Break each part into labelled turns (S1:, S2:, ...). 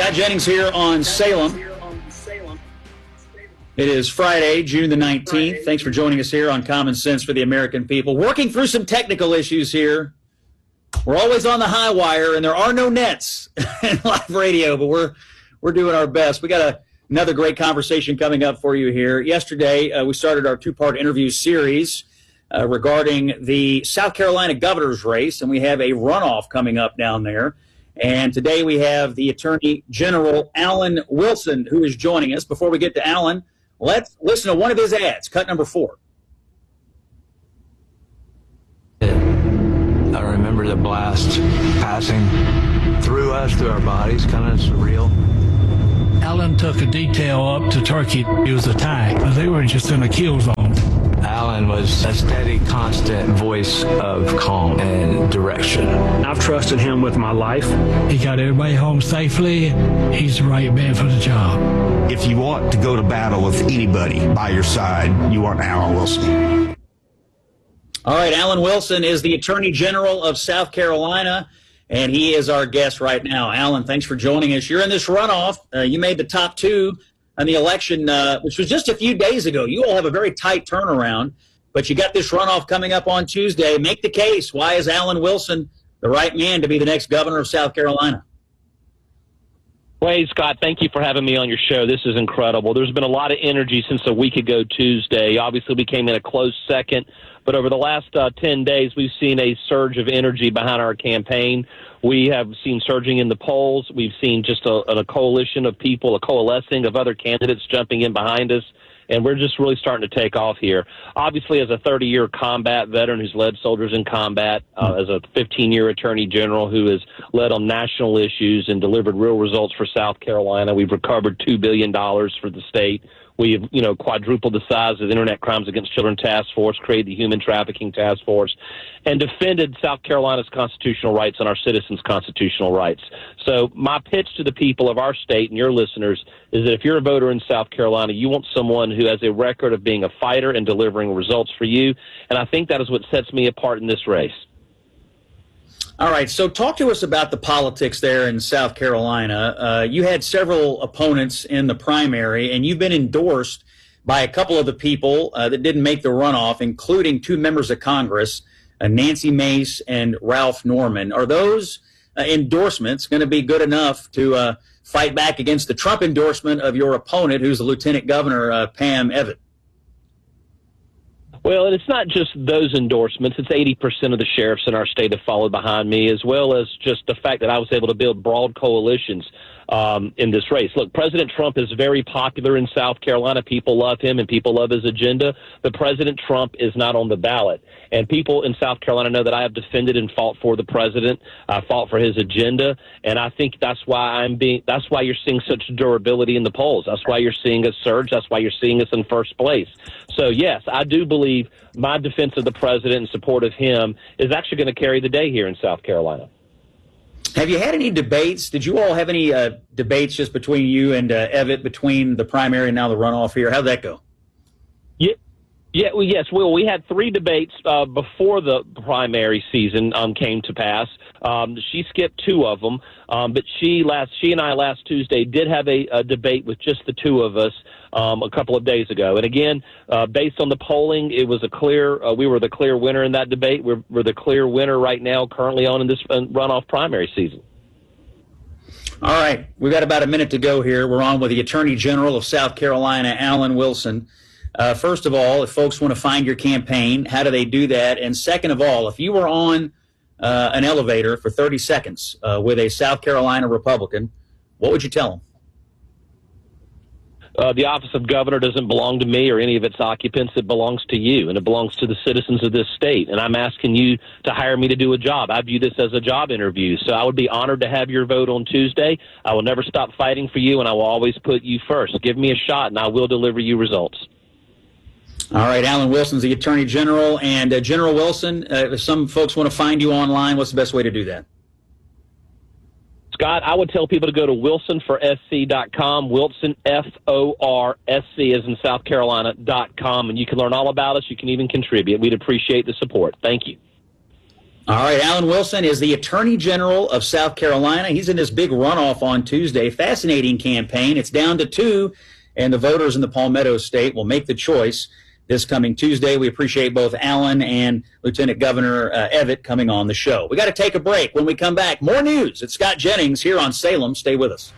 S1: Scott Jennings here on Salem. It is Friday, June the 19th. Thanks for joining us here on Common Sense for the American People. Working through some technical issues here. We're always on the high wire, and there are no nets in live radio, but we're doing our best. We got another great conversation coming up for you here. Yesterday, we started our two-part interview series regarding the South Carolina governor's race, and we have a runoff coming up down there. And today we have the Attorney General, Alan Wilson, who is joining us. Before we get to Alan, let's listen to one of his ads, cut number 4.
S2: I remember the blast passing through us, through our bodies, kind of surreal.
S3: Alan took a detail up to Turkey. It was attacked. They were just in a kill zone.
S2: Alan was a steady, constant voice of calm and direction.
S4: I've trusted him with my life.
S3: He got everybody home safely. He's the right man for the job.
S5: If you want to go to battle with anybody by your side, you want Alan Wilson.
S1: All right, Alan Wilson is the Attorney General of South Carolina, and he is our guest right now. Alan, thanks for joining us. You're in this runoff. You made the top 2 on the election, which was just a few days ago. You all have a very tight turnaround, but you got this runoff coming up on Tuesday. Make the case. Why is Alan Wilson the right man to be the next governor of South Carolina?
S6: Well, hey, Scott, thank you for having me on your show. This is incredible. There's been a lot of energy since a week ago Tuesday. Obviously, we came in a close second, but over the last 10 days, we've seen a surge of energy behind our campaign. We have seen surging in the polls. We've seen just a coalition of people, a coalescing of other candidates jumping in behind us, and we're just really starting to take off here. Obviously, as a 30-year combat veteran who's led soldiers in combat, as a 15-year attorney general who has led on national issues and delivered real results for South Carolina, we've recovered $2 billion for the state. We've, quadrupled the size of the Internet Crimes Against Children Task Force, created the Human Trafficking Task Force, and defended South Carolina's constitutional rights and our citizens' constitutional rights. So my pitch to the people of our state and your listeners is that if you're a voter in South Carolina, you want someone who has a record of being a fighter and delivering results for you, and I think that is what sets me apart in this race.
S1: All right, so talk to us about the politics there in South Carolina. You had several opponents in the primary, and you've been endorsed by a couple of the people that didn't make the runoff, including 2 members of Congress, Nancy Mace and Ralph Norman. Are those endorsements going to be good enough to fight back against the Trump endorsement of your opponent, who's the Lieutenant Governor, Pam Evatt?
S6: Well, and it's not just those endorsements. It's 80% of the sheriffs in our state have followed behind me, as well as just the fact that I was able to build broad coalitions in this race. Look, President Trump is very popular in South Carolina. People love him and people love his agenda. But President Trump is not on the ballot. And people in South Carolina know that I have defended and fought for the president. I fought for his agenda. And I think that's why that's why you're seeing such durability in the polls. That's why you're seeing us surge. That's why you're seeing us in first place. So, yes, I do believe my defense of the president and support of him is actually going to carry the day here in South Carolina.
S1: Have you had any debates? Did you all have any debates just between you and Evatt between the primary and now the runoff here? How'd that go?
S6: Yeah, well, yes, Will. We had 3 debates before the primary season came to pass. She skipped 2 of them, but she and I last Tuesday did have a debate with just the 2 of us a couple of days ago. And again, based on the polling, it was we were the clear winner in that debate. We're the clear winner right now, currently on in this runoff primary season.
S1: All right, we've got about a minute to go here. We're on with the Attorney General of South Carolina, Alan Wilson. First of all, if folks want to find your campaign, how do they do that? And second of all, if you were on an elevator for 30 seconds with a South Carolina Republican, what would you tell them?
S6: The office of governor doesn't belong to me or any of its occupants. It belongs to you, and it belongs to the citizens of this state. And I'm asking you to hire me to do a job. I view this as a job interview. So I would be honored to have your vote on Tuesday. I will never stop fighting for you, and I will always put you first. Give me a shot, and I will deliver you results.
S1: All right, Alan Wilson's the Attorney General. And General Wilson, if some folks want to find you online, what's the best way to do that?
S6: Scott, I would tell people to go to wilsonforsc.com, Wilson, F-O-R-S-C, as in South Carolina.com, and you can learn all about us. You can even contribute. We'd appreciate the support. Thank you.
S1: All right, Alan Wilson is the Attorney General of South Carolina. He's in this big runoff on Tuesday. Fascinating campaign. It's down to 2, and the voters in the Palmetto State will make the choice this coming Tuesday. We appreciate both Alan and Lieutenant Governor Evett coming on the show. We got to take a break. When we come back, more news. It's Scott Jennings here on Salem. Stay with us.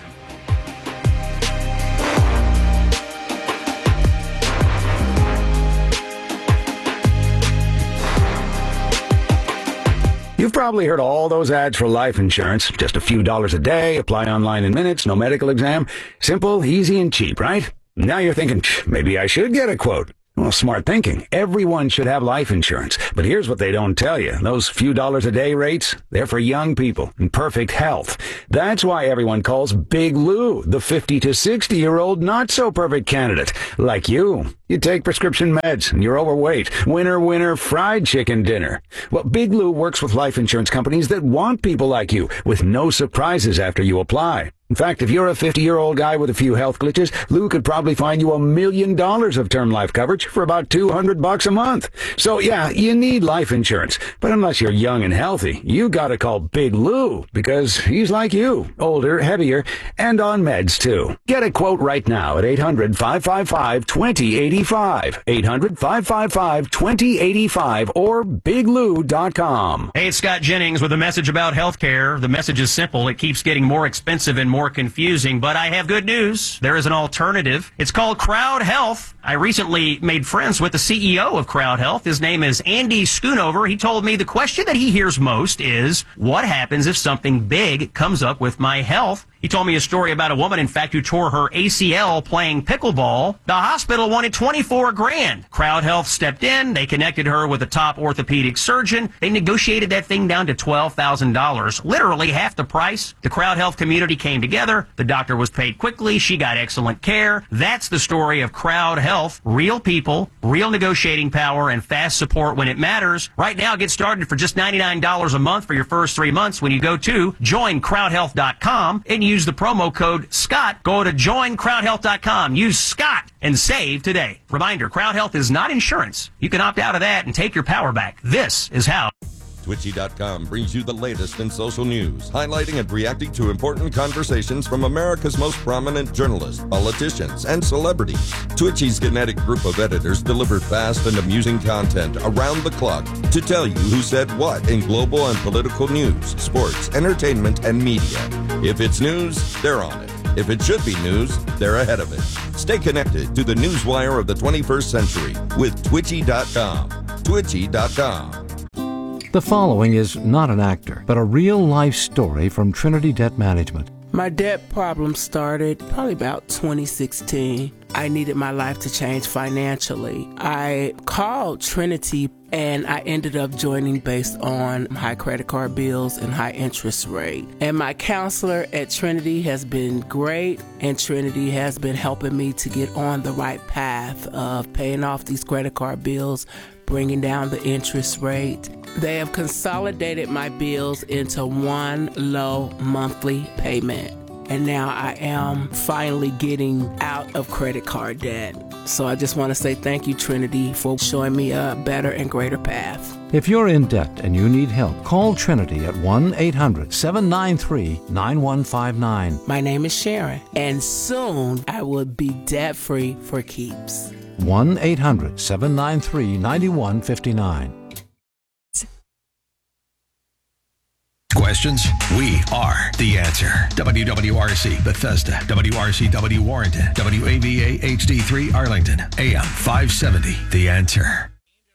S7: You've probably heard all those ads for life insurance. Just a few dollars a day, apply online in minutes, no medical exam. Simple, easy, and cheap, right? Now you're thinking, maybe I should get a quote. Well, smart thinking. Everyone should have life insurance. But here's what they don't tell you. Those few dollars a day rates, they're for young people in perfect health. That's why everyone calls Big Lou the 50 to 60-year-old not-so-perfect candidate. Like you. You take prescription meds and you're overweight. Winner, fried chicken dinner. Well, Big Lou works with life insurance companies that want people like you with no surprises after you apply. In fact, if you're a 50-year-old guy with a few health glitches, Lou could probably find you $1 million of term life coverage for about $200 a month. So yeah, you need life insurance. But unless you're young and healthy, you gotta call Big Lou because he's like you, older, heavier, and on meds too. Get a quote right now at 800-555-2085. 800-555-2085 or biglou.com.
S8: Hey, it's Scott Jennings with a message about healthcare. The message is simple. It keeps getting more expensive and more confusing, but I have good news. There is an alternative. It's called Crowd Health. I recently made friends with the CEO of Crowd Health. His name is Andy Schoonover. He told me the question that he hears most is, what happens if something big comes up with my health? He told me a story about a woman, in fact, who tore her ACL playing pickleball. The hospital wanted $24,000. Crowd Health stepped in. They connected her with a top orthopedic surgeon. They negotiated that thing down to $12,000, literally half the price. The Crowd Health community came together. The doctor was paid quickly. She got excellent care. That's the story of Crowd Health. Real people, real negotiating power, and fast support when it matters. Right now, get started for just $99 a month for your first 3 months when you go to joincrowdhealth.com and use the promo code SCOTT. Go to joincrowdhealth.com. Use SCOTT and save today. Reminder, Crowd Health is not insurance. You can opt out of that and take your power back. This is how.
S9: Twitchy.com brings you the latest in social news, highlighting and reacting to important conversations from America's most prominent journalists, politicians, and celebrities. Twitchy's kinetic group of editors deliver fast and amusing content around the clock to tell you who said what in global and political news, sports, entertainment, and media. If it's news, they're on it. If it should be news, they're ahead of it. Stay connected to the newswire of the 21st century with Twitchy.com. Twitchy.com.
S10: The following is not an actor, but a real-life story from Trinity Debt Management.
S11: My debt problem started probably about 2016. I needed my life to change financially. I called Trinity and I ended up joining based on high credit card bills and high interest rate. And my counselor at Trinity has been great, and Trinity has been helping me to get on the right path of paying off these credit card bills, bringing down the interest rate. They have consolidated my bills into one low monthly payment. And now I am finally getting out of credit card debt. So I just want to say thank you, Trinity, for showing me a better and greater path.
S10: If you're in debt and you need help, call Trinity at 1-800-793-9159.
S11: My name is Sharon, and soon I will be debt-free for keeps.
S10: 1-800-793-9159.
S12: Questions? We are the answer. WWRC Bethesda, WRCW Warrenton, WAVA HD3 Arlington, AM 570. The Answer.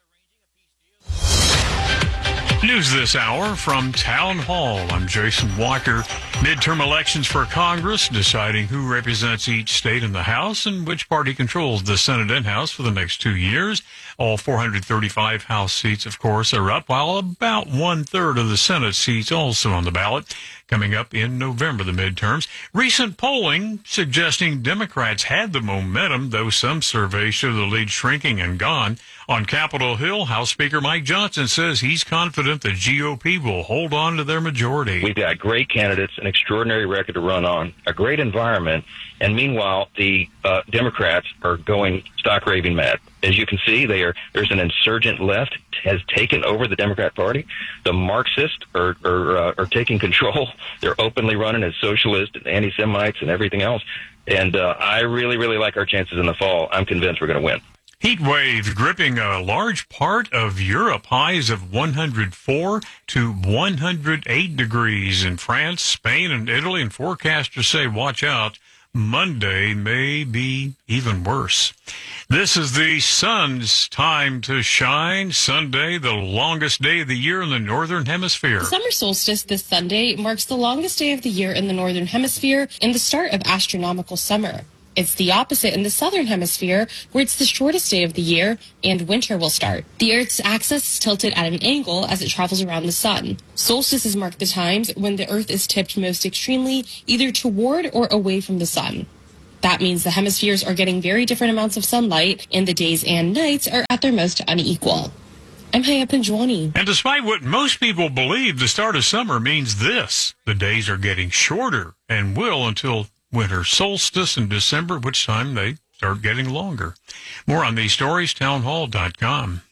S13: News this hour from Town Hall. I'm Jason Walker. Midterm elections for Congress, deciding who represents each state in the House and which party controls the Senate and House for the next 2 years. All 435 House seats, of course, are up, while about 1/3 of the Senate seats also on the ballot. Coming up in November, the midterms. Recent polling suggesting Democrats had the momentum, though some surveys show the lead shrinking and gone. On Capitol Hill, House Speaker Mike Johnson says he's confident the GOP will hold on to their majority.
S14: We've got great candidates and extraordinary record to run on, a great environment, and meanwhile, the Democrats are going stock raving mad. As you can see, there's an insurgent left has taken over the Democrat Party. The Marxists are taking control. They're openly running as socialists and anti-Semites and everything else. And I really, really like our chances in the fall. I'm convinced we're going to win.
S13: Heat wave gripping a large part of Europe. Highs of 104 to 108 degrees in France, Spain, and Italy. And forecasters say, watch out, Monday may be even worse. This is the sun's time to shine. Sunday, the longest day of the year in the Northern Hemisphere.
S15: The summer solstice this Sunday marks the longest day of the year in the Northern Hemisphere and the start of astronomical summer. It's the opposite in the Southern Hemisphere, where it's the shortest day of the year and winter will start. The Earth's axis is tilted at an angle as it travels around the sun. Solstices mark the times when the Earth is tipped most extremely, either toward or away from the sun. That means the hemispheres are getting very different amounts of sunlight, and the days and nights are at their most unequal. I'm Haya Panjwani.
S13: And despite what most people believe, the start of summer means this. The days are getting shorter and will until winter solstice in December, which time they start getting longer. More on these stories, townhall.com.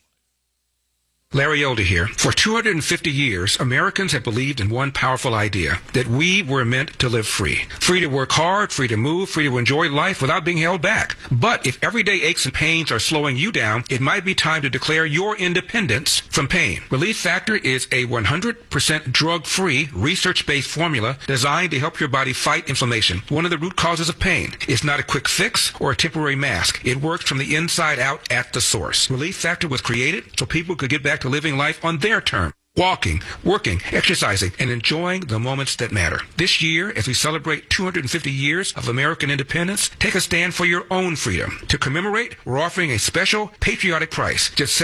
S16: Larry Elder here. For 250 years, Americans have believed in one powerful idea, that we were meant to live free. Free to work hard, free to move, free to enjoy life without being held back. But if everyday aches and pains are slowing you down, it might be time to declare your independence from pain. Relief Factor is a 100% drug-free, research-based formula designed to help your body fight inflammation, one of the root causes of pain. It's not a quick fix or a temporary mask. It works from the inside out at the source. Relief Factor was created so people could get back to living life on their terms. Walking, working, exercising, and enjoying the moments that matter. This year, as we celebrate 250 years of American independence, take a stand for your own freedom. To commemorate, we're offering a special patriotic price, just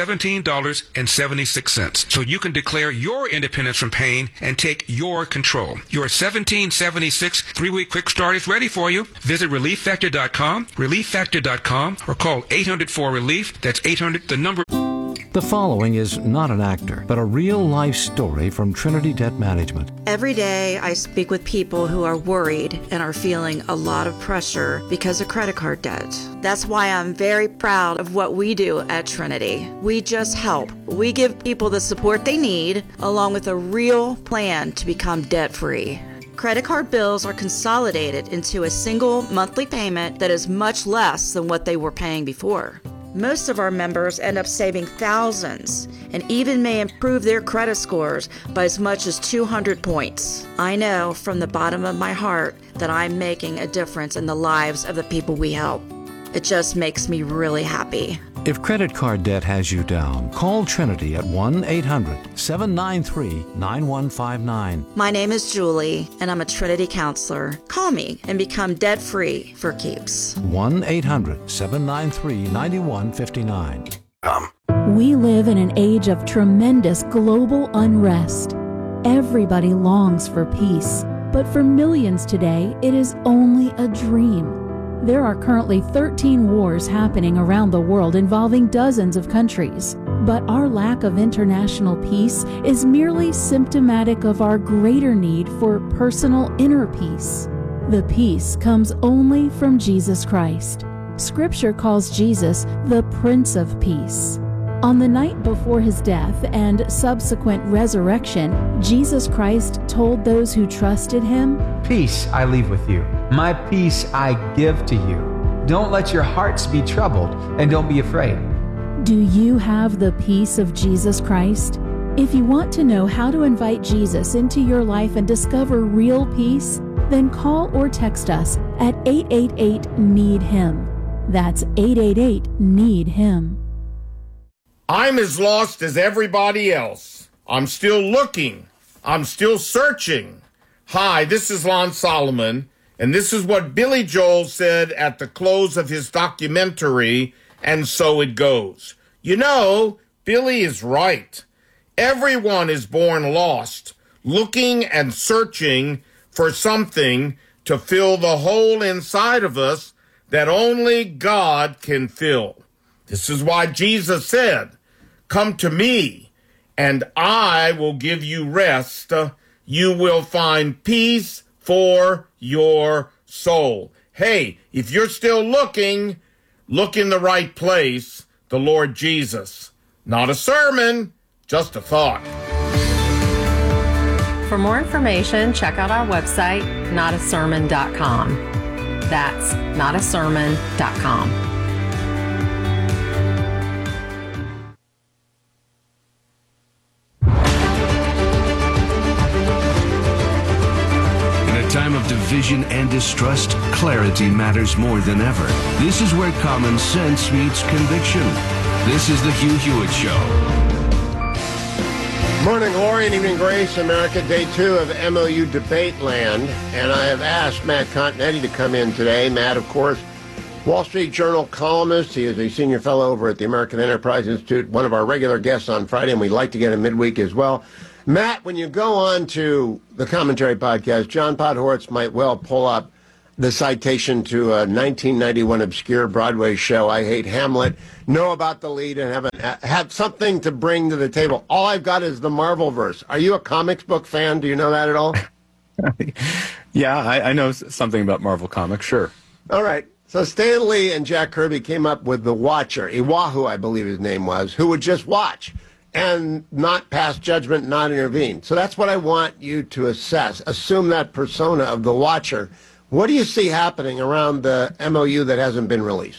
S16: $17.76, so you can declare your independence from pain and take your control. Your $17.76 3-week quick start is ready for you. Visit ReliefFactor.com, ReliefFactor.com, or call 800-4-RELIEF. That's 800, the number.
S10: The following is not an actor, but a real-life story from Trinity Debt Management.
S17: Every day I speak with people who are worried and are feeling a lot of pressure because of credit card debt. That's why I'm very proud of what we do at Trinity. We just help. We give people the support they need, along with a real plan to become debt-free. Credit card bills are consolidated into a single monthly payment that is much less than what they were paying before. Most of our members end up saving thousands and even may improve their credit scores by as much as 200 points. I know from the bottom of my heart that I'm making a difference in the lives of the people we help. It just makes me really happy.
S10: If credit card debt has you down, call Trinity at 1-800-793-9159.
S17: My name is Julie, and I'm a Trinity counselor. Call me and become debt-free for keeps.
S10: 1-800-793-9159.
S18: We live in an age of tremendous global unrest. Everybody longs for peace, but for millions today, it is only a dream. There are currently 13 wars happening around the world involving dozens of countries. But our lack of international peace is merely symptomatic of our greater need for personal inner peace. The peace comes only from Jesus Christ. Scripture calls Jesus the Prince of Peace. On the night before his death and subsequent resurrection, Jesus Christ told those who trusted him,
S19: "Peace I leave with you. My peace I give to you. Don't let your hearts be troubled, and don't be afraid."
S18: Do you have the peace of Jesus Christ? If you want to know how to invite Jesus into your life and discover real peace, then call or text us at 888-NEED-HIM. That's 888-NEED-HIM.
S20: I'm as lost as everybody else. I'm still looking. I'm still searching. Hi, this is Lon Solomon, and this is what Billy Joel said at the close of his documentary, And So It Goes. You know, Billy is right. Everyone is born lost, looking and searching for something to fill the hole inside of us that only God can fill. This is why Jesus said, "Come to me, and I will give you rest. You will find peace for your soul. Hey, if you're still looking, look in the right place, the Lord Jesus. Not a sermon, just a thought.
S21: For more information, check out our website, notasermon.com. That's notasermon.com.
S22: In a time of division and distrust, clarity matters more than ever. This is where common sense meets conviction. This is the Hugh Hewitt Show.
S23: Morning glory and evening grace, America. Day 2 of MOU Debate Land. And I have asked Matt Continetti to come in today. Matt, of course, Wall Street Journal columnist. He is a senior fellow over at the American Enterprise Institute, one of our regular guests on Friday, and we'd like to get him midweek as well. Matt, when you go on to the Commentary Podcast, John Podhoretz might well pull up the citation to a 1991 obscure Broadway show, I Hate Hamlet, know about the lead and haven't had something to bring to the table. All I've got is the Marvelverse. Are you a comics book fan? Do you know that at all?
S24: Yeah, I know something about Marvel Comics, sure.
S23: All right. So Stan Lee and Jack Kirby came up with the Watcher, Iwahu, I believe his name was, who would just watch and not pass judgment, not intervene. So that's what I want you to assess. Assume that persona of the Watcher. What do you see happening around the MOU that hasn't been released?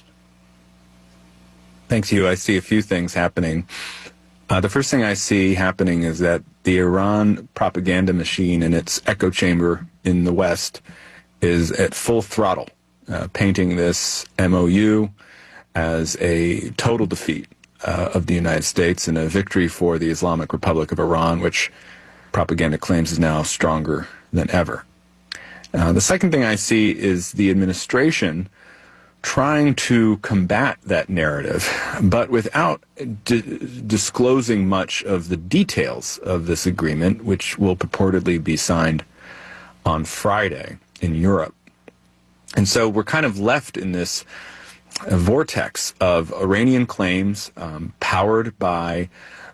S24: Thanks, Hugh. I see a few things happening. The first thing I see happening is that the Iran propaganda machine and its echo chamber in the West is at full throttle, painting this MOU as a total defeat of the United States and a victory for the Islamic Republic of Iran, which propaganda claims is now stronger than ever. The second thing I see is the administration trying to combat that narrative, but without disclosing much of the details of this agreement, which will purportedly be signed on Friday in Europe. And so we're kind of left in this vortex of Iranian claims powered by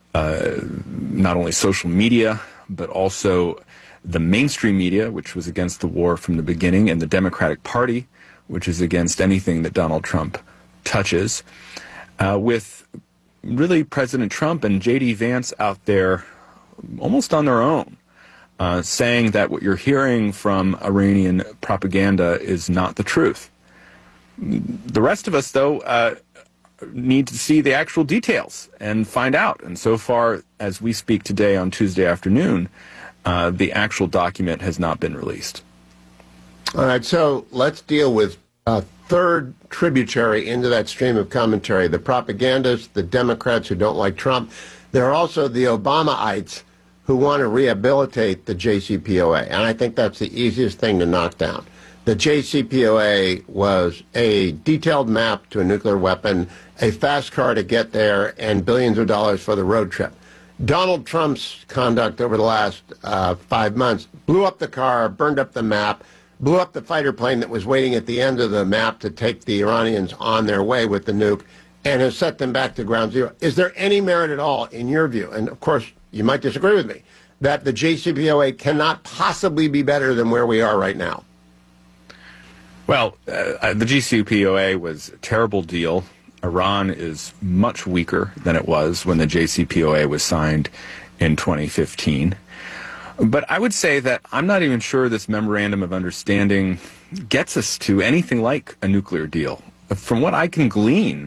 S24: not only social media, but also the mainstream media, which was against the war from the beginning, and the Democratic Party, which is against anything that Donald Trump touches, with really President Trump and J.D. Vance out there almost on their own, saying that what you're hearing from Iranian propaganda is not the truth. The rest of us, though, need to see the actual details and find out. And so far, as we speak today on Tuesday afternoon, the actual document has not been released.
S23: All right, so let's deal with a third tributary into that stream of commentary, the propagandists, the Democrats who don't like Trump. There are also the Obamaites who want to rehabilitate the JCPOA, and I think that's the easiest thing to knock down. The JCPOA was a detailed map to a nuclear weapon, a fast car to get there, and billions of dollars for the road trip. Donald Trump's conduct over the last 5 months blew up the car, burned up the map, blew up the fighter plane that was waiting at the end of the map to take the Iranians on their way with the nuke, and has set them back to ground zero. Is there any merit at all, in your view, and of course you might disagree with me, that the JCPOA cannot possibly be better than where we are right now?
S24: Well, the JCPOA was a terrible deal. Iran is much weaker than it was when the JCPOA was signed in 2015. But I would say that I'm not even sure this memorandum of understanding gets us to anything like a nuclear deal. From what I can glean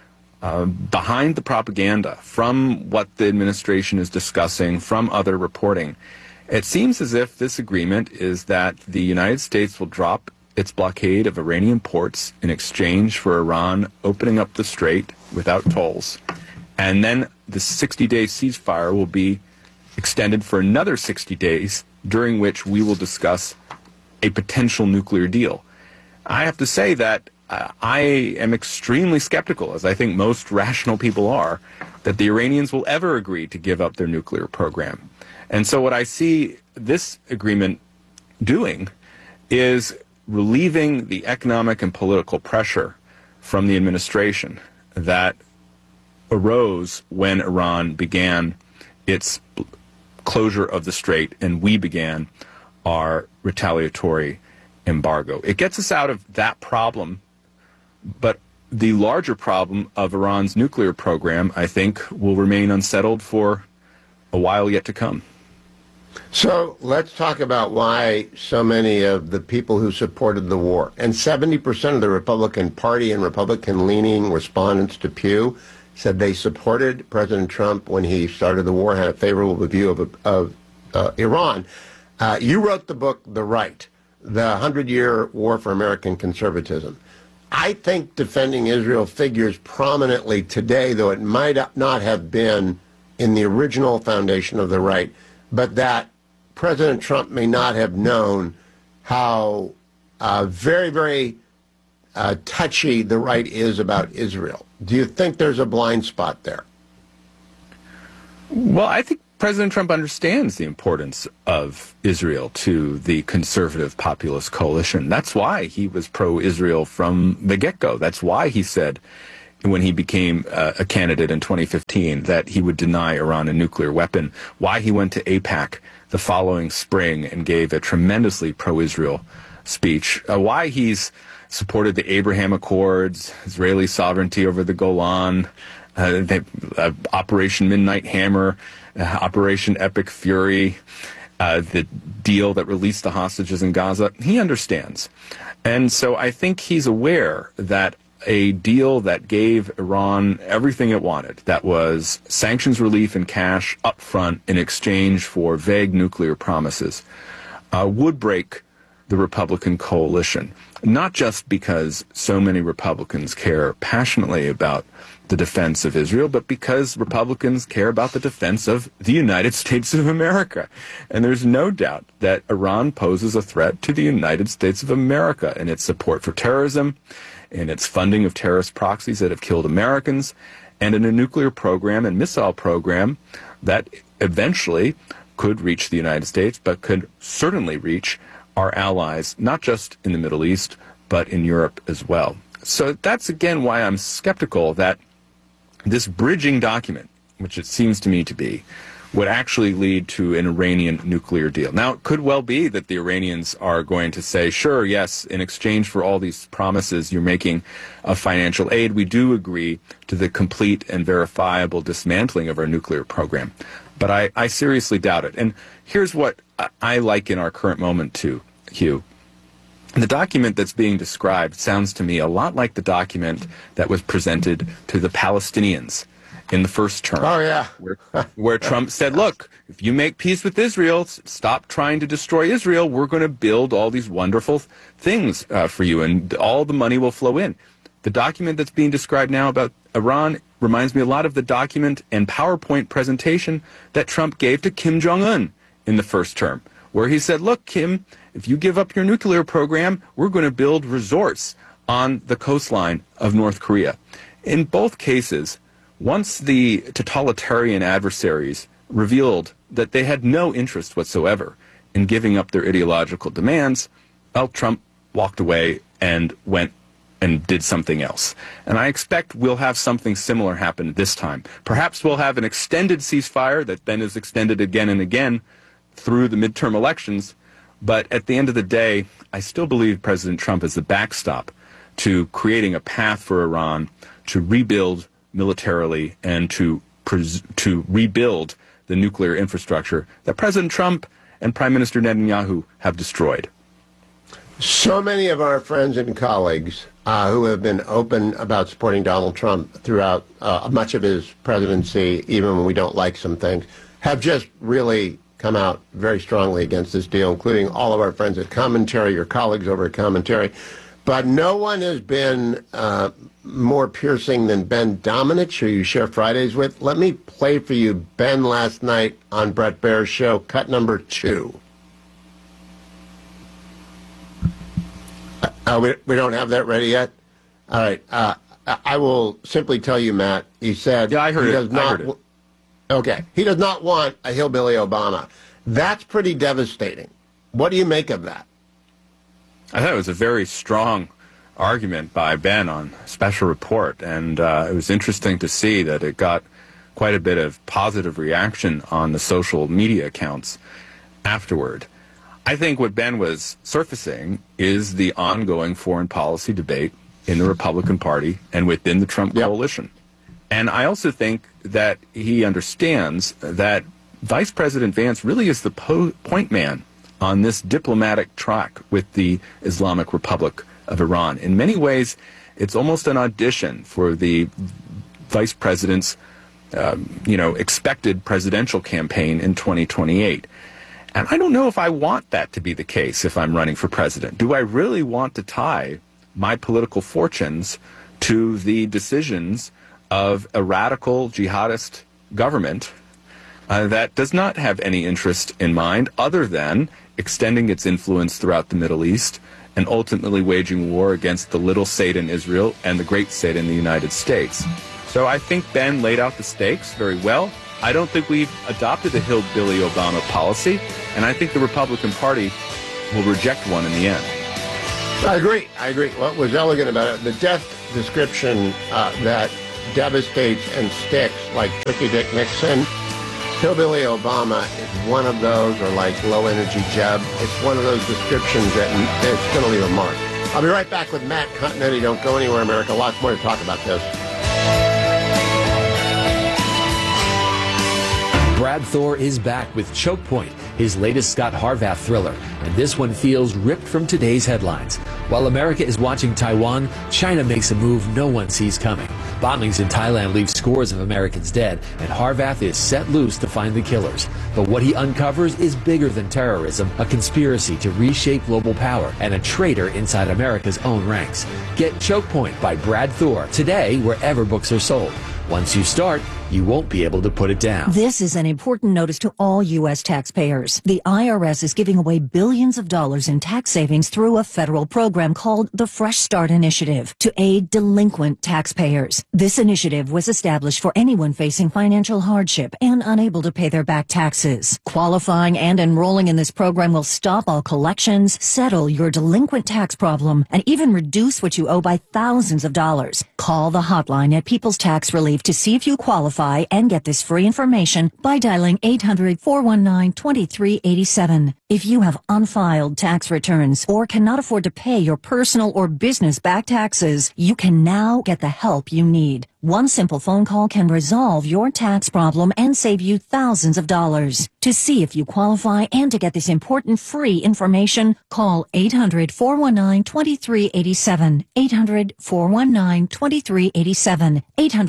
S24: behind the propaganda, from what the administration is discussing, from other reporting, it seems as if this agreement is that the United States will drop its blockade of Iranian ports in exchange for Iran opening up the strait without tolls. And then the 60-day ceasefire will be extended for another 60 days, during which we will discuss a potential nuclear deal. I have to say that I am extremely skeptical, as I think most rational people are, that the Iranians will ever agree to give up their nuclear program. And so what I see this agreement doing is relieving the economic and political pressure from the administration that arose when Iran began its closure of the strait and we began our retaliatory embargo. It gets us out of that problem, but the larger problem of Iran's nuclear program, I think, will remain unsettled for a while yet to come.
S23: So let's talk about why so many of the people who supported the war, and 70% of the Republican Party and Republican-leaning respondents to Pew said they supported President Trump when he started the war, had a favorable view of Iran. You wrote the book, The Right, the 100-Year War for American Conservatism. I think defending Israel figures prominently today, though it might not have been in the original foundation of The Right, but that President Trump may not have known how very, very touchy the right is about Israel. Do you think there's a blind spot there?
S24: Well, I think President Trump understands the importance of Israel to the conservative populist coalition. That's why he was pro-Israel from the get-go. That's why he said when he became a candidate in 2015 that he would deny Iran a nuclear weapon, why he went to AIPAC the following spring and gave a tremendously pro-Israel speech, why he's supported the Abraham Accords, Israeli sovereignty over the Golan, Operation Midnight Hammer, Operation Epic Fury, the deal that released the hostages in Gaza. He understands. And so I think he's aware that a deal that gave Iran everything it wanted, that was sanctions relief and cash up front in exchange for vague nuclear promises, would break the Republican coalition, not just because so many Republicans care passionately about the defense of Israel, but because Republicans care about the defense of the United States of America. And there's no doubt that Iran poses a threat to the United States of America in its support for terrorism, in its funding of terrorist proxies that have killed Americans, and in a nuclear program and missile program that eventually could reach the United States, but could certainly reach our allies, not just in the Middle East, but in Europe as well. So that's, again, why I'm skeptical that this bridging document, which it seems to me to be, would actually lead to an Iranian nuclear deal. Now, it could well be that the Iranians are going to say, sure, yes, in exchange for all these promises you're making of financial aid, we do agree to the complete and verifiable dismantling of our nuclear program. But I seriously doubt it. And here's what I like in our current moment, too, Hugh. The document that's being described sounds to me a lot like the document that was presented to the Palestinians in the first term.
S23: Oh, yeah.
S24: where Trump said, look, if you make peace with Israel, stop trying to destroy Israel, we're going to build all these wonderful things for you, and all the money will flow in. The document that's being described now about Iran reminds me a lot of the document and PowerPoint presentation that Trump gave to Kim Jong-un in the first term, where he said, look, Kim, if you give up your nuclear program, we're going to build resorts on the coastline of North Korea. In both cases, once the totalitarian adversaries revealed that they had no interest whatsoever in giving up their ideological demands, well, Trump walked away and went and did something else. And I expect we'll have something similar happen this time. Perhaps we'll have an extended ceasefire that then is extended again and again through the midterm elections. But at the end of the day, I still believe President Trump is the backstop to creating a path for Iran to rebuild militarily and to rebuild the nuclear infrastructure that President Trump and Prime Minister Netanyahu have destroyed.
S23: So many of our friends and colleagues who have been open about supporting Donald Trump throughout much of his presidency, even when we don't like some things, have just really come out very strongly against this deal, including all of our friends at Commentary, your colleagues over at Commentary. But no one has been more piercing than Ben Domenech, who you share Fridays with. Let me play for you Ben last night on Bret Baier's show, cut number 2. We don't have that ready yet? All right. I will simply tell you, Matt, he said
S24: I heard it.
S23: Okay. He does not want a hillbilly Obama. That's pretty devastating. What do you make of that?
S24: I thought it was a very strong argument by Ben on Special Report, and it was interesting to see that it got quite a bit of positive reaction on the social media accounts afterward. I think what Ben was surfacing is the ongoing foreign policy debate in the Republican Party and within the Trump coalition. And I also think that he understands that Vice President Vance really is the point man on this diplomatic track with the Islamic Republic of Iran. In many ways, it's almost an audition for the vice president's expected presidential campaign in 2028. And I don't know if I want that to be the case if I'm running for president. Do I really want to tie my political fortunes to the decisions of a radical jihadist government that does not have any interest in mind other than extending its influence throughout the Middle East and ultimately waging war against the little Satan Israel and the great Satan the United States? So I think Ben laid out the stakes very well. I don't think we've adopted a hillbilly Obama policy, and I think the Republican Party will reject one in the end.
S23: I agree. What was elegant about it, the death description that devastates and sticks, like Tricky Dick Nixon, hillbilly Obama is one of those, or like low-energy Jeb. It's one of those descriptions that it's going to leave a mark. I'll be right back with Matt Continetti. Don't go anywhere, America. Lots more to talk about this.
S2: Brad Thor is back with Choke Point, his latest Scott Harvath thriller, and this one feels ripped from today's headlines. While America is watching Taiwan, China makes a move no one sees coming. Bombings in Thailand leave scores of Americans dead, and Harvath is set loose to find the killers. But what he uncovers is bigger than terrorism, a conspiracy to reshape global power, and a traitor inside America's own ranks. Get Choke Point by Brad Thor today wherever books are sold. Once you start, you won't be able to put it down.
S3: This is an important notice to all U.S. taxpayers. The IRS is giving away billions of dollars in tax savings through a federal program called the Fresh Start Initiative to aid delinquent taxpayers. This initiative was established for anyone facing financial hardship and unable to pay their back taxes. Qualifying and enrolling in this program will stop all collections, settle your delinquent tax problem, and even reduce what you owe by thousands of dollars. Call the hotline at People's Tax Relief to see if you qualify and get this free information by dialing 800-419-2387. If you have unfiled tax returns or cannot afford to pay your personal or business back taxes, you can now get the help you need. One simple phone call can resolve your tax problem and save you thousands of dollars. To see if you qualify and to get this important free information, call 800-419-2387. 800-419-2387.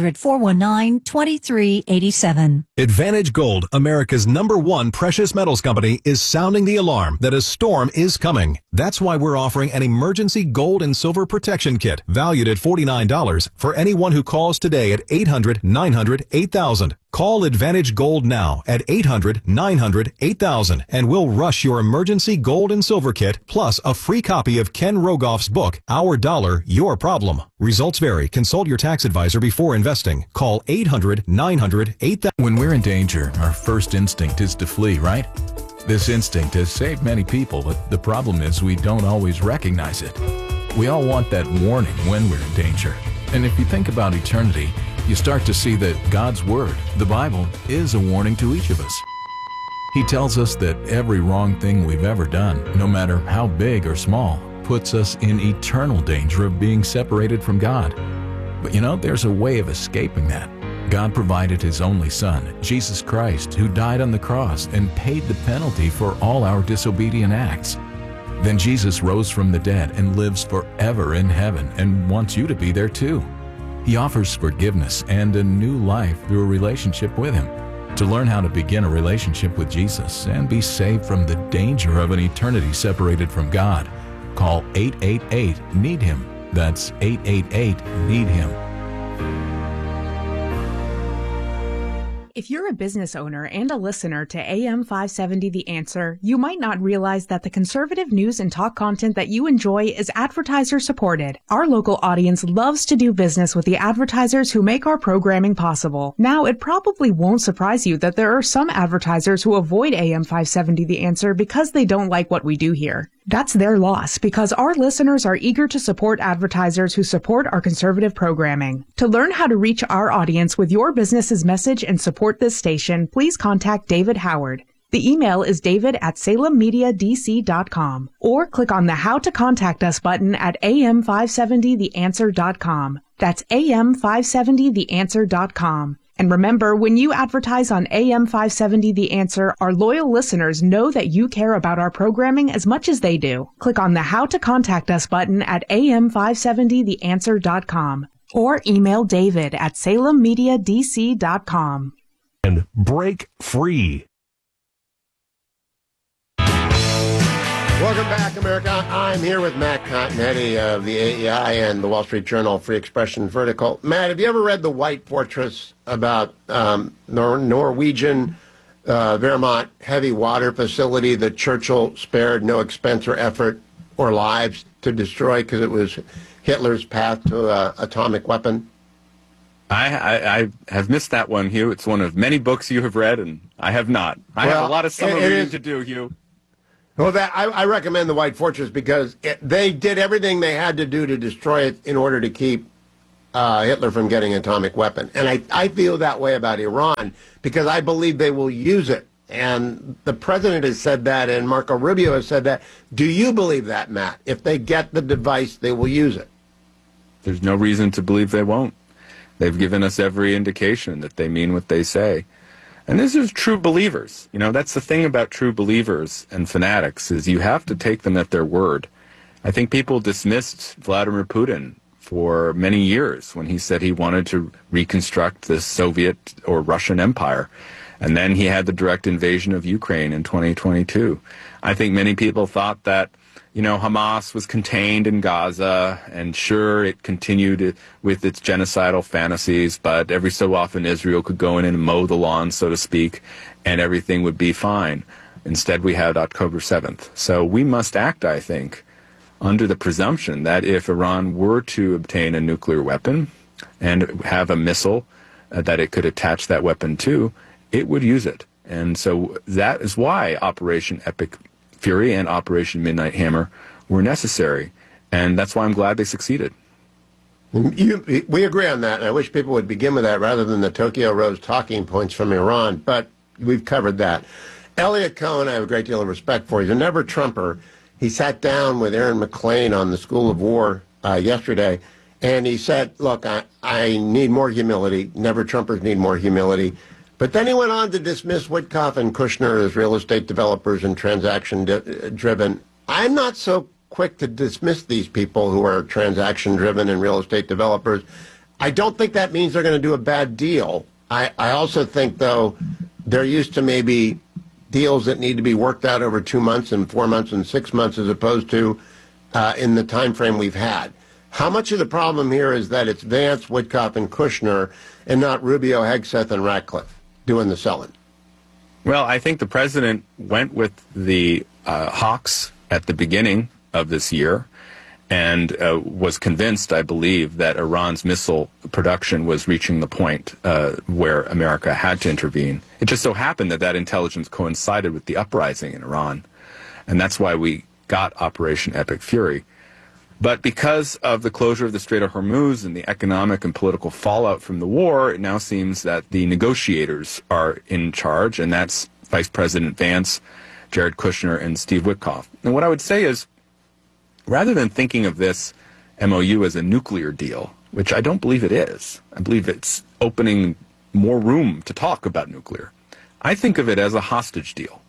S3: 800-419-2387.
S4: Advantage Gold, America's #1 precious metals company, is sounding the alarm that a storm is coming. That's why we're offering an emergency gold and silver protection kit valued at $49 for anyone who calls today at 800-900-8000. Call Advantage Gold now at 800-900-8000 and we'll rush your emergency gold and silver kit plus a free copy of Ken Rogoff's book, Our Dollar, Your Problem. Results vary. Consult your tax advisor before investing. Call 800-900-8000.
S5: When we're in danger, our first instinct is to flee, right? This instinct has saved many people, but the problem is we don't always recognize it. We all want that warning when we're in danger. And if you think about eternity, you start to see that God's Word, the Bible, is a warning to each of us. He tells us that every wrong thing we've ever done, no matter how big or small, puts us in eternal danger of being separated from God. But there's a way of escaping that. God provided His only Son, Jesus Christ, who died on the cross and paid the penalty for all our disobedient acts. Then Jesus rose from the dead and lives forever in heaven and wants you to be there too. He offers forgiveness and a new life through a relationship with Him. To learn how to begin a relationship with Jesus and be saved from the danger of an eternity separated from God, call 888-NEED-HIM. That's 888-NEED-HIM.
S25: If you're a business owner and a listener to AM 570 The Answer, you might not realize that the conservative news and talk content that you enjoy is advertiser supported. Our local audience loves to do business with the advertisers who make our programming possible. Now, it probably won't surprise you that there are some advertisers who avoid AM 570 The Answer because they don't like what we do here. That's their loss, because our listeners are eager to support advertisers who support our conservative programming. To learn how to reach our audience with your business's message and support this station, please contact David Howard. The email is david@salemmediadc.com, or click on the How to Contact Us button at am570theanswer.com. That's am570theanswer.com. And remember, when you advertise on AM570 The Answer, our loyal listeners know that you care about our programming as much as they do. Click on the How to Contact Us button at am570theanswer.com, or email david@salemmediadc.com.
S1: And break free.
S23: Welcome back, America. I'm here with Matt Continetti of the AEI and the Wall Street Journal Free Expression Vertical. Matt, have you ever read The White Fortress about Norwegian Vermont heavy water facility that Churchill spared no expense or effort or lives to destroy because it was Hitler's path to an atomic weapon?
S24: I have missed that one, Hugh. It's one of many books you have read, and I have not. I have a lot of summer reading to do, Hugh.
S23: Well, I recommend The White Fortress because they did everything they had to do to destroy it in order to keep Hitler from getting an atomic weapon. And I feel that way about Iran because I believe they will use it. And the president has said that, and Marco Rubio has said that. Do you believe that, Matt? If they get the device, they will use it.
S24: There's no reason to believe they won't. They've given us every indication that they mean what they say. And this is true believers. You know, that's the thing about true believers and fanatics is you have to take them at their word. I think people dismissed Vladimir Putin for many years when he said he wanted to reconstruct the Soviet or Russian empire. And then he had the direct invasion of Ukraine in 2022. I think many people thought that, you know, Hamas was contained in Gaza, and sure, it continued with its genocidal fantasies, but every so often Israel could go in and mow the lawn, so to speak, and everything would be fine. Instead, we had October 7th. So we must act, I think, under the presumption that if Iran were to obtain a nuclear weapon and have a missile that it could attach that weapon to, it would use it. And so that is why Operation Epic Fury and Operation Midnight Hammer were necessary, and that's why I'm glad they succeeded.
S23: We agree on that, and I wish people would begin with that rather than the Tokyo Rose talking points from Iran, but we've covered that. Elliot Cohen, I have a great deal of respect for. He's a never-Trumper. He sat down with Aaron McClain on the School of War yesterday, and he said, look, I need more humility. Never-Trumpers need more humility. But then he went on to dismiss Witkoff and Kushner as real estate developers and transaction-driven. I'm not so quick to dismiss these people who are transaction-driven and real estate developers. I don't think that means they're going to do a bad deal. I also think, though, they're used to maybe deals that need to be worked out over 2 months and 4 months and 6 months as opposed to in the time frame we've had. How much of the problem here is that it's Vance, Witkoff, and Kushner and not Rubio, Hegseth, and Ratcliffe doing the selling?
S24: Well, I think the president went with the hawks at the beginning of this year and was convinced, I believe, that Iran's missile production was reaching the point where America had to intervene. It just so happened that that intelligence coincided with the uprising in Iran, and that's why we got Operation Epic Fury. But because of the closure of the Strait of Hormuz and the economic and political fallout from the war, it now seems that the negotiators are in charge, and that's Vice President Vance, Jared Kushner, and Steve Witkoff. And what I would say is, rather than thinking of this MOU as a nuclear deal, which I don't believe it is, I believe it's opening more room to talk about nuclear, I think of it as a hostage deal.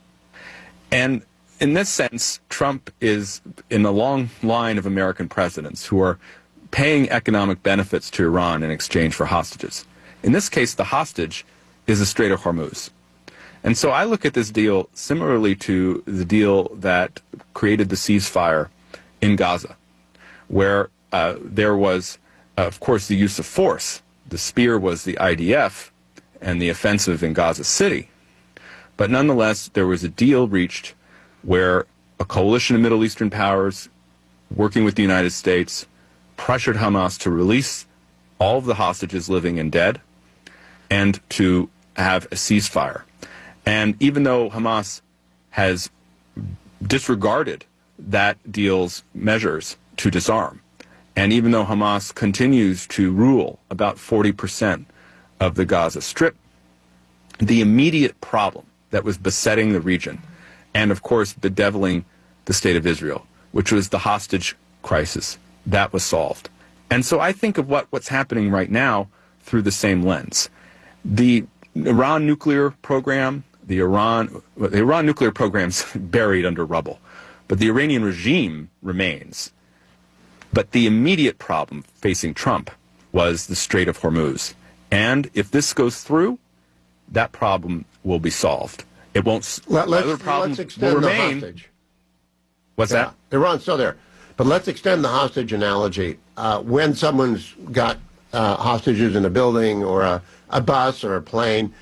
S24: And in this sense, Trump is in a long line of American presidents who are paying economic benefits to Iran in exchange for hostages. In this case, the hostage is the Strait of Hormuz. And so I look at this deal similarly to the deal that created the ceasefire in Gaza, where there was, of course, the use of force. The spear was the IDF and the offensive in Gaza City. But nonetheless, there was a deal reached where a coalition of Middle Eastern powers working with the United States pressured Hamas to release all of the hostages living and dead and to have a ceasefire. And even though Hamas has disregarded that deal's measures to disarm, and even though Hamas continues to rule about 40% of the Gaza Strip, the immediate problem that was besetting the region, and of course bedeviling the state of Israel, which was the hostage crisis. That was solved. And so I think of what's happening right now through the same lens. The Iran nuclear program, the Iran nuclear program's buried under rubble, but the Iranian regime remains. But the immediate problem facing Trump was the Strait of Hormuz. And if this goes through, that problem will be solved. It won't. Other problems
S23: let's extend
S24: will
S23: the
S24: remain.
S23: hostage.
S24: What's that?
S23: Iran's still there. But let's extend the hostage analogy. When someone's got hostages in a building or a bus or a plane,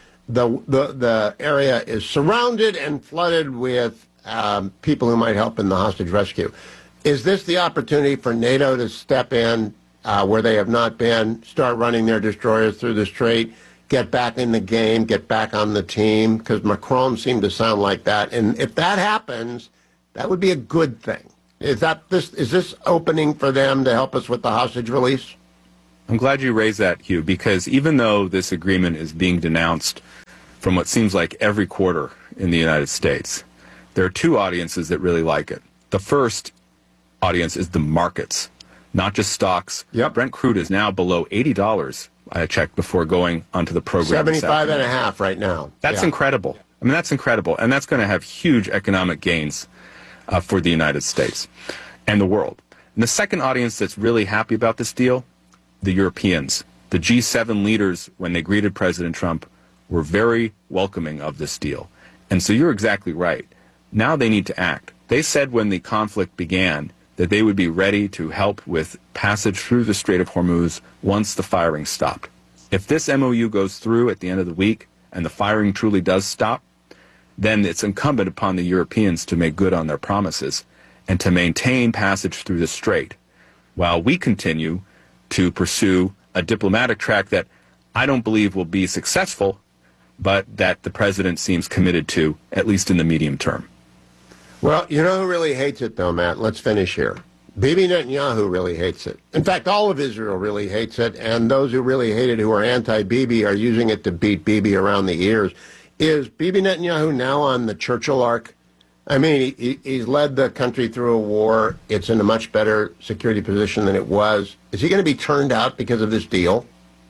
S23: the area is surrounded and flooded with people who might help in the hostage rescue. Is this the opportunity for NATO to step in where they have not been, start running their destroyers through the strait, get back in the game, get back on the team? Because Macron seemed to sound like that. And if that happens, that would be a good thing. Is this opening for them to help us with the hostage release?
S24: I'm glad you raised that, Hugh, because even though this agreement is being denounced from what seems like every quarter in the United States, there are two audiences that really like it. The first audience is the markets, not just stocks. Yep. Brent crude is now below $80. I checked before going onto the program.
S23: 75.5 right now.
S24: That's incredible. I mean, that's incredible. And that's going to have huge economic gains for the United States and the world. And the second audience that's really happy about this deal, the Europeans. The G7 leaders, when they greeted President Trump, were very welcoming of this deal. And so you're exactly right. Now they need to act. They said when the conflict began that they would be ready to help with passage through the Strait of Hormuz once the firing stopped. If this MOU goes through at the end of the week and the firing truly does stop, then it's incumbent upon the Europeans to make good on their promises and to maintain passage through the strait while we continue to pursue a diplomatic track that I don't believe will be successful, but that the president seems committed to, at least in the medium term.
S23: Well, you know who really hates it, though, Matt? Let's finish here. Bibi Netanyahu really hates it. In fact, all of Israel really hates it, and those who really hate it, who are anti-Bibi, are using it to beat Bibi around the ears. Is Bibi Netanyahu now on the Churchill arc? I mean, he's led the country through a war. It's in a much better security position than it was. Is he going to be turned out because of this deal?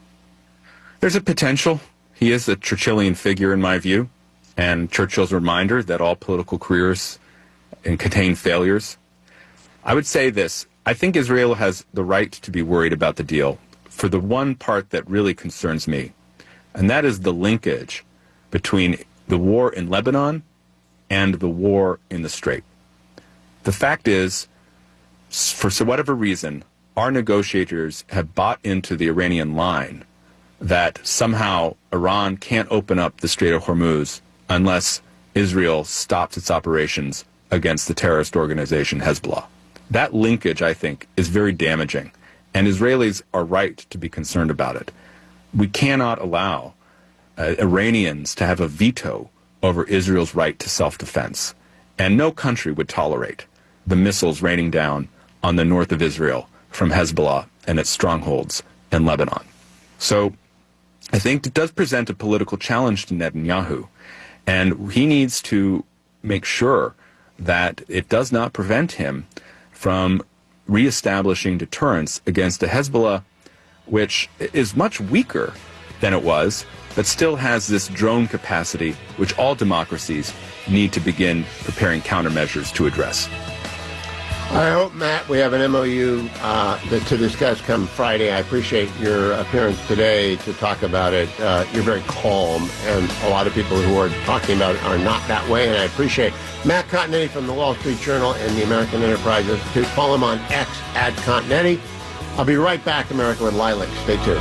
S24: There's a potential. He is a Churchillian figure, in my view, and Churchill's reminder that all political careers contain failures. I would say this. I think Israel has the right to be worried about the deal for the one part that really concerns me, and that is the linkage between the war in Lebanon and the war in the Strait. The fact is, for whatever reason, our negotiators have bought into the Iranian line that somehow Iran can't open up the Strait of Hormuz unless Israel stops its operations against the terrorist organization Hezbollah. That linkage, I think, is very damaging, and Israelis are right to be concerned about it. We cannot allow Iranians to have a veto over Israel's right to self-defense. And no country would tolerate the missiles raining down on the north of Israel from Hezbollah and its strongholds in Lebanon. So I think it does present a political challenge to Netanyahu, and he needs to make sure that it does not prevent him from reestablishing deterrence against a Hezbollah which is much weaker than it was, but still has this drone capacity which all democracies need to begin preparing countermeasures to address.
S23: I hope, Matt, we have an MOU to discuss come Friday. I appreciate your appearance today to talk about it. You're very calm, and a lot of people who are talking about it are not that way, and I appreciate Matt Continetti from the Wall Street Journal and the American Enterprise Institute. Follow him on X @Continetti. I'll be right back, America with Lilac. Stay tuned.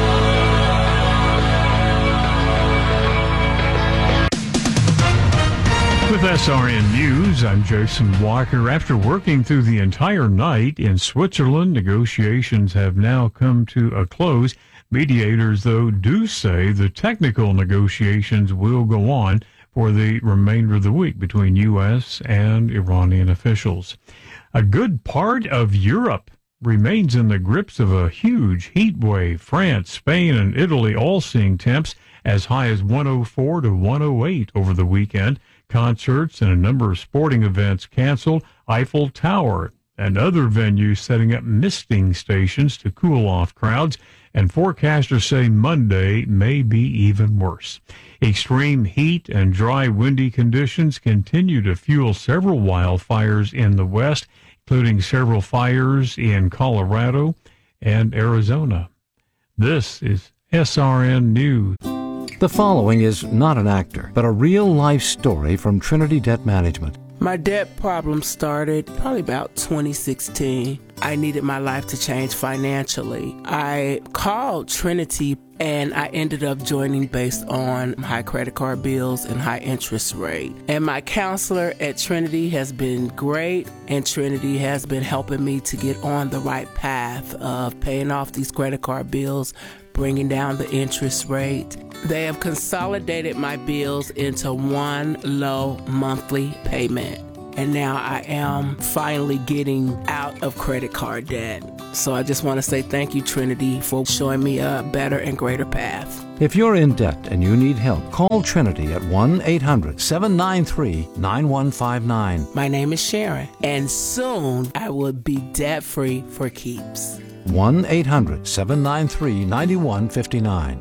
S13: With SRN News, I'm Jason Walker. After working through the entire night in Switzerland, negotiations have now come to a close. Mediators, though, do say the technical negotiations will go on for the remainder of the week between U.S. and Iranian officials. A good part of Europe remains in the grips of a huge heat wave. France, Spain, and Italy all seeing temps as high as 104 to 108 over the weekend. Concerts and a number of sporting events canceled. Eiffel Tower and other venues setting up misting stations to cool off crowds, and forecasters say Monday may be even worse. Extreme heat and dry, windy conditions continue to fuel several wildfires in the west, including several fires in Colorado and Arizona. This is SRN News.
S10: The following is not an actor, but a real-life story from Trinity Debt Management.
S6: My debt problem started probably about 2016. I needed my life to change financially. I called Trinity and I ended up joining based on high credit card bills and high interest rate. And my counselor at Trinity has been great, and Trinity has been helping me to get on the right path of paying off these credit card bills, bringing down the interest rate. They have consolidated my bills into one low monthly payment. And now I am finally getting out of credit card debt. So I just want to say thank you, Trinity, for showing me a better and greater path.
S10: If you're in debt and you need help, call Trinity at 1-800-793-9159.
S6: My name is Sharon, and soon I will be debt-free for keeps.
S10: 1-800-793-9159.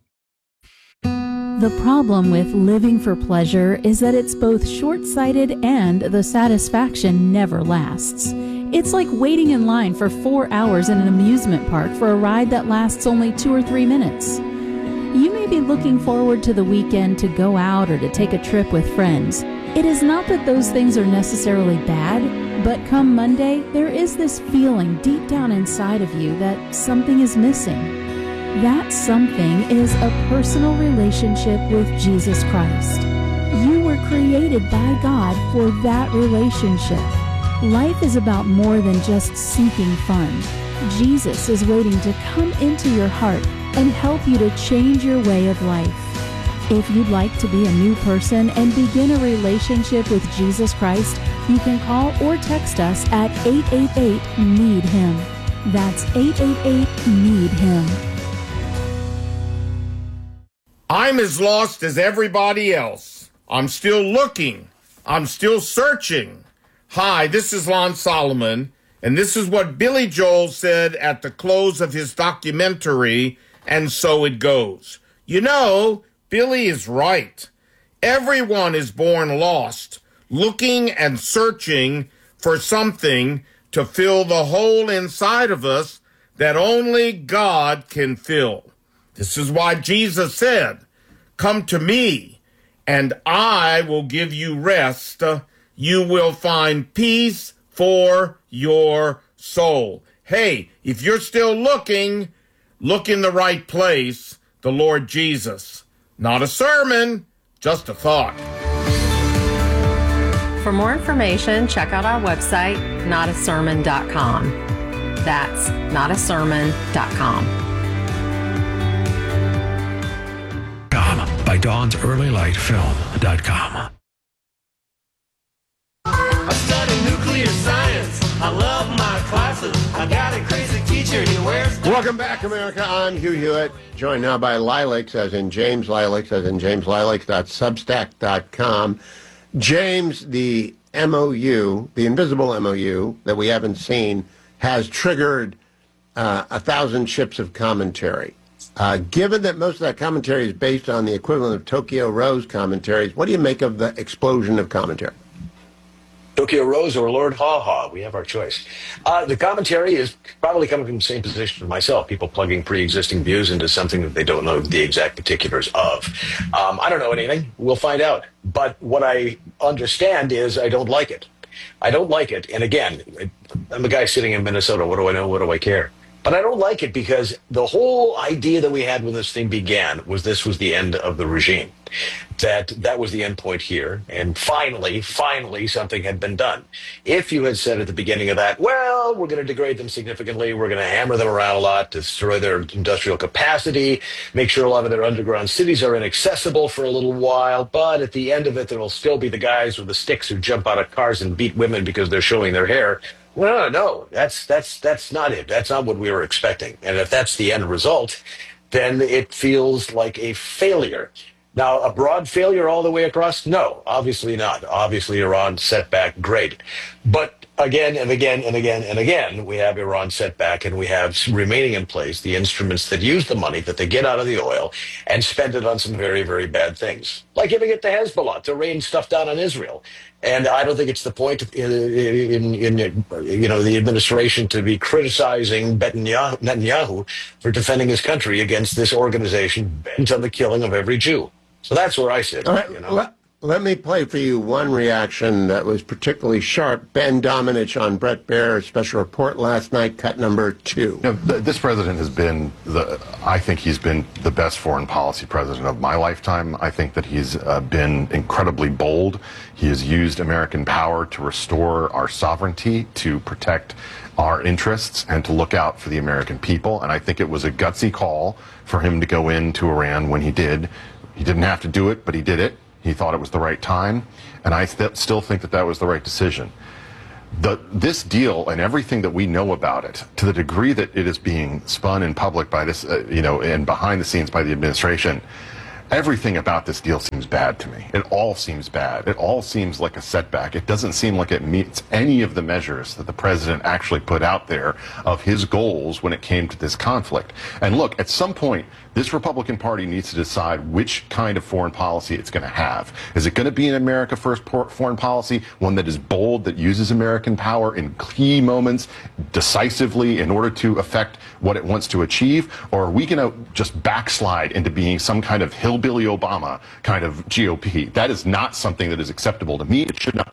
S18: The problem with living for pleasure is that it's both short-sighted and the satisfaction never lasts. It's like waiting in line for 4 hours in an amusement park for a ride that lasts only 2 or 3 minutes. You may be looking forward to the weekend to go out or to take a trip with friends. It is not that those things are necessarily bad, but come Monday, there is this feeling deep down inside of you that something is missing. That something is a personal relationship with Jesus Christ. You were created by God for that relationship. Life is about more than just seeking fun. Jesus is waiting to come into your heart and help you to change your way of life. If you'd like to be a new person and begin a relationship with Jesus Christ, you can call or text us at 888-NEED-HIM. That's 888-NEED-HIM.
S20: I'm as lost as everybody else. I'm still looking. I'm still searching. Hi, this is Lon Solomon, and this is what Billy Joel said at the close of his documentary, And So It Goes. You know, Billy is right. Everyone is born lost, looking and searching for something to fill the hole inside of us that only God can fill. This is why Jesus said, "Come to me, and I will give you rest. You will find peace for your soul." Hey, if you're still looking, look in the right place, the Lord Jesus. Not a sermon, just a thought.
S21: For more information, check out our website, notasermon.com. That's notasermon.com.
S12: By Dawn's Early Light Film.com.
S7: I study nuclear science. I love my classes. I got a crazy teacher. He wears...
S23: Welcome back, America. I'm Hugh Hewitt, joined now by Lilacs, as in James Lilacs, as in jameslilacs.substack.com. James, the MOU, the invisible MOU that we haven't seen, has triggered 1,000 ships of commentary. Given that most of that commentary is based on the equivalent of Tokyo Rose commentaries, what do you make of the explosion of commentary?
S8: Tokyo Rose or Lord Ha-Ha, we have our choice. The commentary is probably coming from the same position as myself, people plugging pre-existing views into something that they don't know the exact particulars of. I don't know anything. We'll find out. But what I understand is I don't like it. I don't like it. And again, I'm a guy sitting in Minnesota. What do I know? What do I care? But I don't like it because the whole idea that we had when this thing began was this was the end of the regime. That was the end point here. And finally, something had been done. If you had said at the beginning of that, well, we're going to degrade them significantly, we're going to hammer them around a lot, destroy their industrial capacity, make sure a lot of their underground cities are inaccessible for a little while, but at the end of it, there will still be the guys with the sticks who jump out of cars and beat women because they're showing their hair. Well, no, that's not it. That's not what we were expecting. And if that's the end result, then it feels like a failure. Now, a broad failure all the way across? No, obviously not. Obviously, Iran setback, great. But again and again and again and again, we have Iran setback, and we have remaining in place the instruments that use the money that they get out of the oil and spend it on some very, very bad things, like giving it to Hezbollah to rain stuff down on Israel. And I don't think it's the point in the administration to be criticizing Netanyahu for defending his country against this organization bent on the killing of every Jew. So that's where I sit.
S23: All right, let me play for you one reaction that was particularly sharp. Ben Domenech on Bret Baier's special report last night, cut number 2.
S9: This president has been I think he's been the best foreign policy president of my lifetime. I think that he's been incredibly bold. He has used American power to restore our sovereignty, to protect our interests, and to look out for the American people. And I think it was a gutsy call for him to go into Iran when he did. He didn't have to do it, but he did it. He thought it was the right time, and I still think that that was the right decision. This deal and everything that we know about it, to the degree that it is being spun in public by this, and behind the scenes by the administration, everything about this deal seems bad to me. It all seems bad. It all seems like a setback. It doesn't seem like it meets any of the measures that the president actually put out there of his goals when it came to this conflict. And look, at some point, this Republican Party needs to decide which kind of foreign policy it's going to have. Is it going to be an America First foreign policy, one that is bold, that uses American power in key moments decisively in order to affect what it wants to achieve? Or are we going to just backslide into being some kind of hillbilly Obama kind of GOP? That is not something that is acceptable to me. It should not